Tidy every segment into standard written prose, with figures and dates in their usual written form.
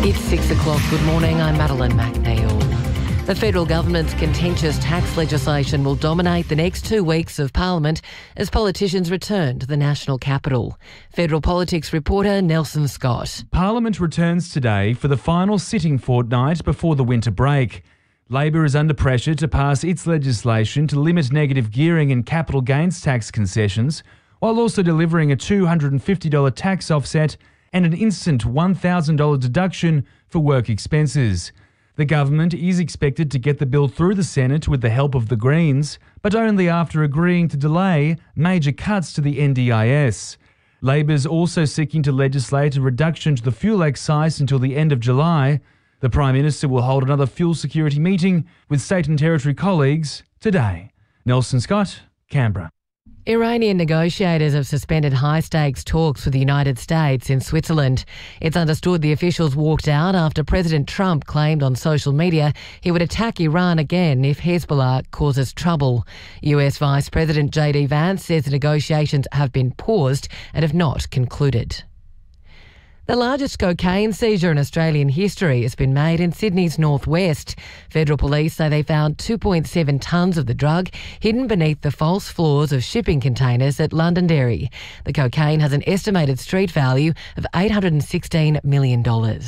It's 6 o'clock. Good morning. I'm Madeline McNeil. The federal government's contentious tax legislation will dominate the next 2 weeks of Parliament as politicians return to the national capital. Federal politics reporter Nelson Scott. Parliament returns today for the final sitting fortnight before the winter break. Labor is under pressure to pass its legislation to limit negative gearing and capital gains tax concessions, while also delivering a $250 tax offset and an instant $1,000 deduction for work expenses. The government is expected to get the bill through the Senate with the help of the Greens, but only after agreeing to delay major cuts to the NDIS. Labor's also seeking to legislate a reduction to the fuel excise until the end of July. The Prime Minister will hold another fuel security meeting with state and territory colleagues today. Nelson Scott, Canberra. Iranian negotiators have suspended high-stakes talks with the United States in Switzerland. It's understood the officials walked out after President Trump claimed on social media he would attack Iran again if Hezbollah causes trouble. US Vice President JD Vance says the negotiations have been paused and have not concluded. The largest cocaine seizure in Australian history has been made in Sydney's northwest. Federal police say they found 2.7 tonnes of the drug hidden beneath the false floors of shipping containers at Londonderry. The cocaine has an estimated street value of $816 million.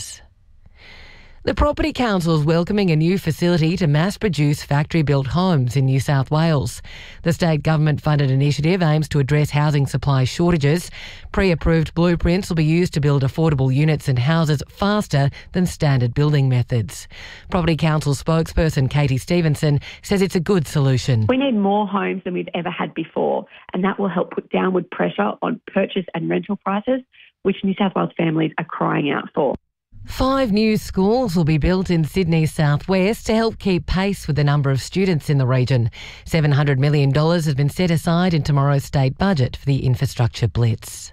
The Property Council is welcoming a new facility to mass-produce factory-built homes in New South Wales. The state government-funded initiative aims to address housing supply shortages. Pre-approved blueprints will be used to build affordable units and houses faster than standard building methods. Property Council spokesperson Katie Stevenson says it's a good solution. We need more homes than we've ever had before, and that will help put downward pressure on purchase and rental prices, which New South Wales families are crying out for. 5 new schools will be built in Sydney's southwest to help keep pace with the number of students in the region. $700 million has been set aside in tomorrow's state budget for the infrastructure blitz.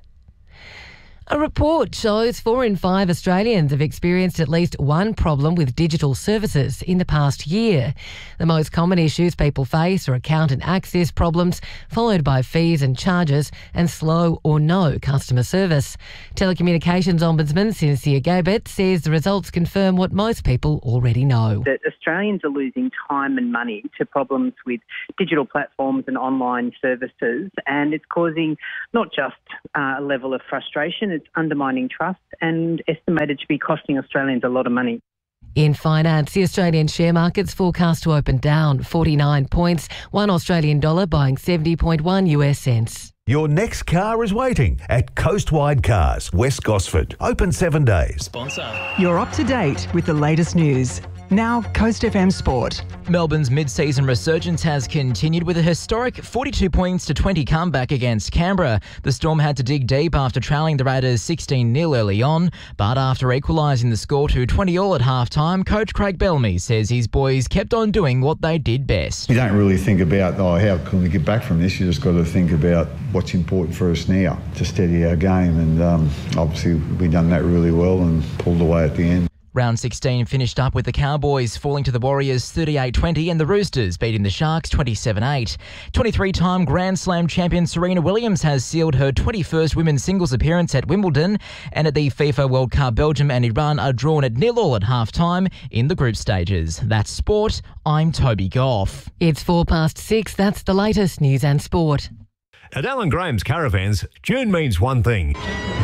A report shows 4 in 5 Australians have experienced at least one problem with digital services in the past year. The most common issues people face are account and access problems, followed by fees and charges and slow or no customer service. Telecommunications Ombudsman Cynthia Gabet says the results confirm what most people already know. That Australians are losing time and money to problems with digital platforms and online services, and it's causing not just a level of frustration, it's undermining trust and estimated to be costing Australians a lot of money. In finance, the Australian share market's forecast to open down 49 points, $1 Australian dollar buying 70.1 US cents. Your next car is waiting at Coastwide Cars, West Gosford. Open 7 days. Sponsor. You're up to date with the latest news. Now, Coast FM Sport. Melbourne's mid-season resurgence has continued with a historic 42 points to 20 comeback against Canberra. The Storm had to dig deep after trailing the Raiders 16-0 early on, but after equalising the score to 20-all at half-time, Coach Craig Bellamy says his boys kept on doing what they did best. You don't really think about, how can we get back from this? You just got to think about what's important for us now to steady our game, and obviously we've done that really well and pulled away at the end. Round 16 finished up with the Cowboys falling to the Warriors 38-20 and the Roosters beating the Sharks 27-8. 23-time Grand Slam champion Serena Williams has sealed her 21st women's singles appearance at Wimbledon, and at the FIFA World Cup, Belgium and Iran are drawn at 0-0 at half-time in the group stages. That's sport. I'm Toby Goff. It's 6:04. That's the latest news and sport. At Alan Graham's Caravans, June means one thing.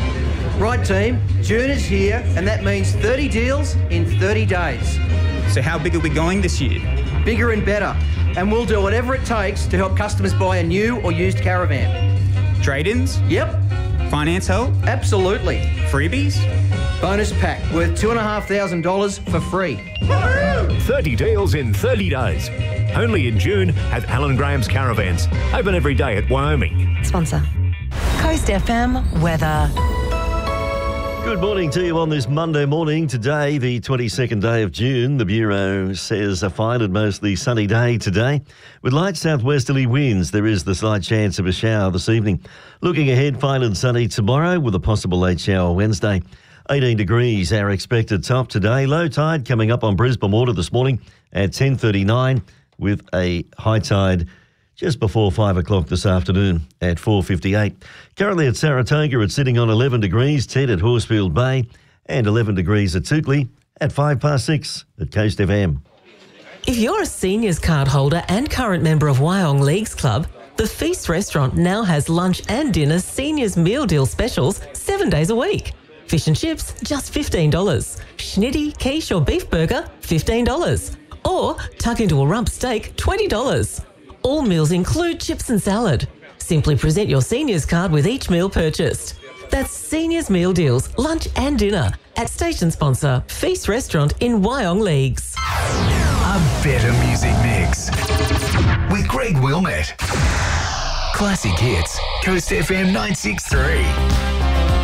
Right, team, June is here, and that means 30 deals in 30 days. So how big are we going this year? Bigger and better, and we'll do whatever it takes to help customers buy a new or used caravan. Trade-ins? Yep. Finance help? Absolutely. Freebies? Bonus pack worth $2,500 for free. 30 deals in 30 days. Only in June at Alan Graham's Caravans. Open every day at Wyoming. Sponsor. Coast FM weather. Good morning to you on this Monday morning. Today, the 22nd day of June. The Bureau says a fine and mostly sunny day today. With light southwesterly winds, there is the slight chance of a shower this evening. Looking ahead, fine and sunny tomorrow with a possible late shower Wednesday. 18 degrees, our expected top today. Low tide coming up on Brisbane Water this morning at 10:39 with a high tide just before 5 o'clock this afternoon at 4:58. Currently at Saratoga, it's sitting on 11 degrees, 10 at Horsfield Bay, and 11 degrees at Tootley at 6:05 at Coast FM. If you're a seniors card holder and current member of Wyong Leagues Club, the Feast restaurant now has lunch and dinner seniors meal deal specials 7 days a week. Fish and chips, just $15. Schnitty, quiche or beef burger, $15. Or tuck into a rump steak, $20. All meals include chips and salad. Simply present your seniors card with each meal purchased. That's Seniors Meal Deals, lunch and dinner at station sponsor Feast Restaurant in Wyong Leagues. A better music mix with Greg Wilmette. Classic Hits, Coast FM 963.